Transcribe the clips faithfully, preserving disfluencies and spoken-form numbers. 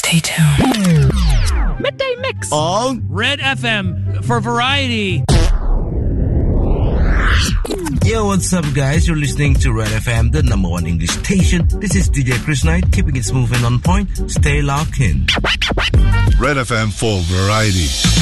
Stay tuned. Midday Mix on Red F M for variety. Yo, what's up, guys? You're listening to Red F M, the number one English station. This is D J Chris Knight, keeping it smooth and on point. Stay locked in. Red F M for variety.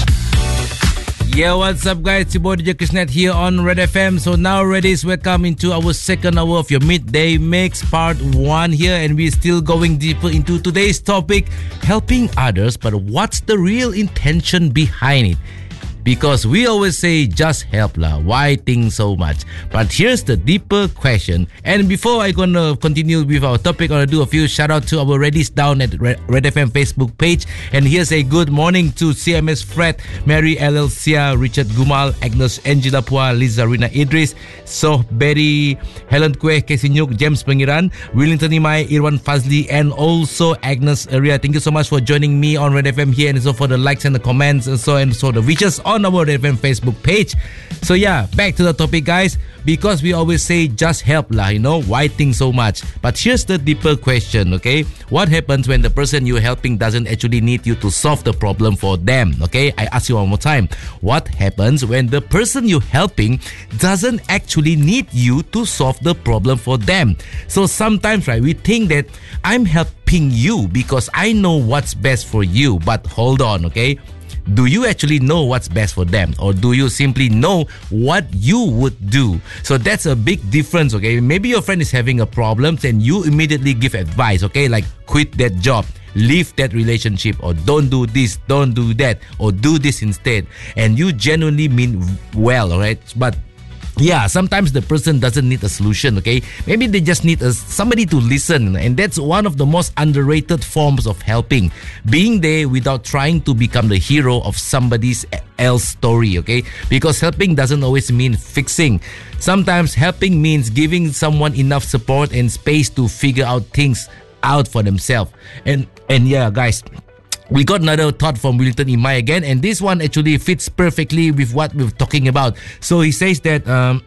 Yo, what's up, guys? It's your boy D J Chris Knight here on Red F M. So now, Reddies, we're coming to our second hour of your Midday Mix, part one here, and we're still going deeper into today's topic, helping others, but what's the real intention behind it? Because we always say, just help lah. Why think so much? But here's the deeper question. And before I gonna continue with our topic, I wanna do a few shout out to our Reddies down at Red F M Facebook page. And here's a good morning to C M S Fred, Mary L L Sia, Richard Gumal, Agnes Angela Pua, Liza Rina Idris, So Betty, Helen Kwe, Kesinyuk, James Pengiran, Willington Imai, Irwan Fazli, and also Agnes Aria. Thank you so much for joining me on Red F M here, and so for the likes and the comments, and so and so the wishes on our Red F M Facebook page. So yeah, back to the topic, guys. Because we always say just help lah, you know, why think so much? But here's the deeper question, okay? What happens when the person you're helping doesn't actually need you to solve the problem for them, okay? I ask you one more time. What happens when the person you're helping doesn't actually need you to solve the problem for them? So sometimes, right, we think that I'm helping you because I know what's best for you. But hold on, okay? Do you actually know what's best for them? Or do you simply know what you would do? So that's a big difference, okay? Maybe your friend is having a problem and you immediately give advice, okay? Like quit that job, leave that relationship, or don't do this, don't do that, or do this instead. And you genuinely mean well, alright? But yeah, sometimes the person doesn't need a solution, okay? Maybe they just need a, somebody to listen. And that's one of the most underrated forms of helping. Being there without trying to become the hero of somebody else's story, okay? Because helping doesn't always mean fixing. Sometimes helping means giving someone enough support and space to figure out things out for themselves. And, and yeah, guys, we got another thought from Willington Imai again, and this one actually fits perfectly with what we're talking about. So he says that um,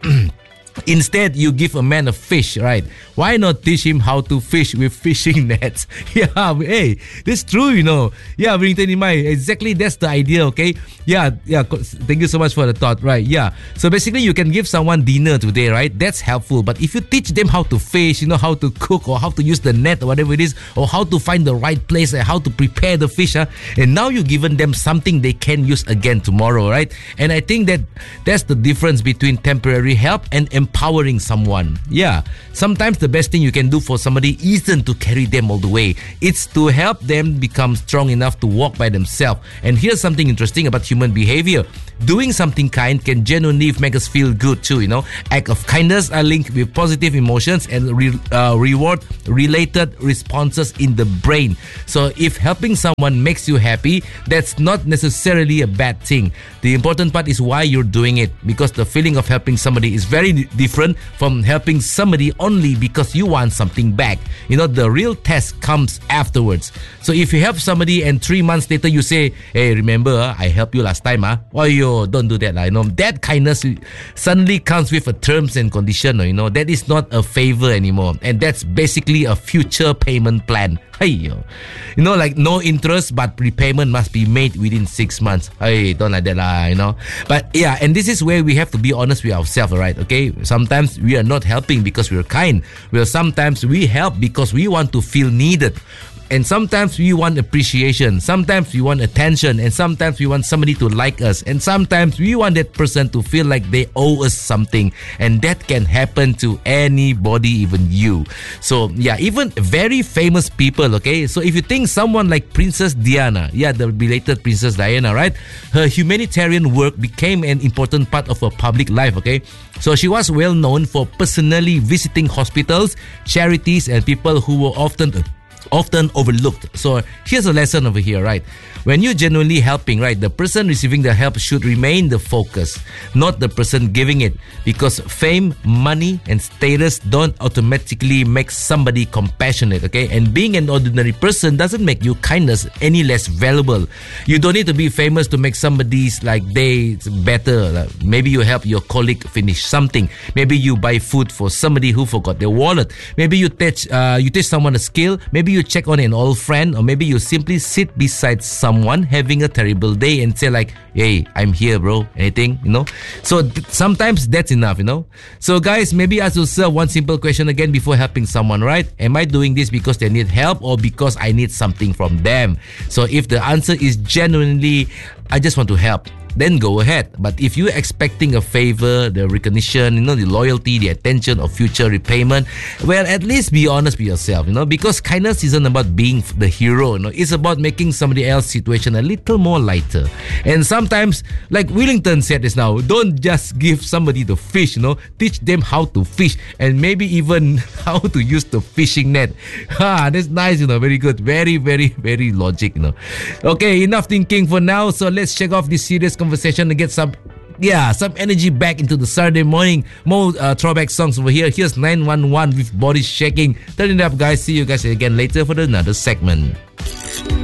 instead you give a man a fish, right? Why not teach him how to fish with fishing nets? Yeah, hey, that's true, you know. Yeah, Willington Imai, exactly, that's the idea, okay? Yeah, yeah, thank you so much for the thought, right? Yeah, so basically you can give someone dinner today, right? That's helpful. But if you teach them how to fish, you know, how to cook, or how to use the net, or whatever it is, or how to find the right place, and how to prepare the fish, huh? And now you've given them something they can use again tomorrow, right? And I think that that's the difference between temporary help and empowering someone. Yeah, sometimes the best thing you can do for somebody isn't to carry them all the way. It's to help them become strong enough to walk by themselves. And here's something interesting about human behavior. Doing something kind can genuinely make us feel good too, you know. Acts of kindness are linked with positive emotions and re- uh, reward related responses in the brain. So if helping someone makes you happy, that's not necessarily a bad thing. The important part is why you're doing it, because the feeling of helping somebody is very different from helping somebody only because you want something back. You know, the real test comes afterwards. So if you help somebody and three months later you say, hey, remember, uh, I helped you last time, huh? Oh, yo, don't do that. Uh. You know, that kindness suddenly comes with a terms and condition. You know, that is not a favor anymore. And that's basically a future payment plan. Hey, yo. You know, like no interest, but prepayment must be made within six months. Hey, don't like that, lah, you know. But yeah, and this is where we have to be honest with ourselves, right? Okay, sometimes we are not helping because we're kind. Well, sometimes we help because we want to feel needed. And sometimes we want appreciation, sometimes we want attention, and sometimes we want somebody to like us, and sometimes we want that person to feel like they owe us something. And that can happen to anybody, even you. So yeah, even very famous people, okay? So if you think someone like Princess Diana, yeah, the belated Princess Diana, right? Her humanitarian work became an important part of her public life, okay? So she was well known for personally visiting hospitals, charities, and people who were often often overlooked. So here's a lesson over here, right? When you're genuinely helping, right, the person receiving the help should remain the focus, not the person giving it. Because fame, money, and status don't automatically make somebody compassionate, okay? And being an ordinary person doesn't make your kindness any less valuable. You don't need to be famous to make somebody's like day better. Like maybe you help your colleague finish something. Maybe you buy food for somebody who forgot their wallet. Maybe you teach uh, you teach someone a skill. Maybe maybe you check on an old friend, or maybe you simply sit beside someone having a terrible day and say like, hey, I'm here, bro. Anything, you know? So th- sometimes that's enough, you know? So guys, maybe ask yourself one simple question again before helping someone, right? Am I doing this because they need help or because I need something from them? So if the answer is genuinely, I just want to help, then go ahead. But if you're expecting a favor, the recognition, you know, the loyalty, the attention, or future repayment, well, at least be honest with yourself, you know, because kindness isn't about being the hero, you know, it's about making somebody else's situation a little more lighter. And sometimes, like Willington said just now, don't just give somebody the fish, you know, teach them how to fish and maybe even how to use the fishing net. Ha, that's nice, you know, very good, very, very, very logic, you know. Okay, enough thinking for now, so let's check off this serious conversation to get some yeah some energy back into the Saturday morning. More uh, throwback songs over here. Here's nine one one with Body Shaking. Turn it up, guys. See you guys again later for another segment.